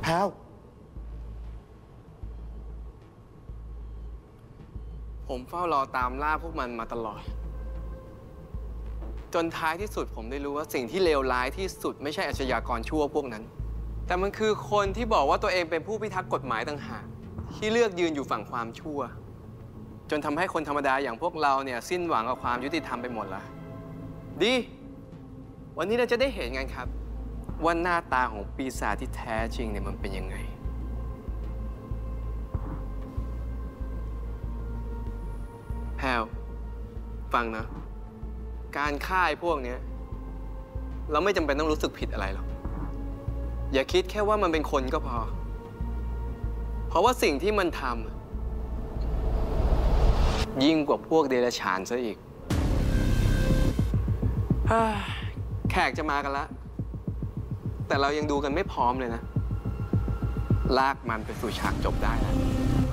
แพรวผมเฝ้ารอตามล่าพวกมันมาตลอดจนท้ายที่สุดผมได้รู้ว่าสิ่งที่เลวร้ายที่สุดไม่ใช่อาชญากรชั่วพวกนั้นแต่มันคือคนที่บอกว่าตัวเองเป็นผู้พิทักษ์กฎหมายต่างหากที่เลือกยืนอยู่ฝั่งความชั่วจนทำให้คนธรรมดาอย่างพวกเราเนี่ยสิ้นหวังกับความยุติธรรมไปหมดละดีวันนี้เราจะได้เห็นกันครับว่าหน้าตาของปีศาจที่แท้จริงเนี่ยมันเป็นยังไงแพลวฟังนะการฆ่าไอ้พวกนี้เราไม่จำเป็นต้องรู้สึกผิดอะไรหรอกอย่าคิดแค่ว่ามันเป็นคนก็พอเพราะว่าสิ่งที่มันทำยิ่งกว่าพวกเดรัจฉานซะอีกแขกจะมากันแล้วแต่เรายังดูกันไม่พร้อมเลยนะลากมันไปสู่ฉากจบได้แล้ว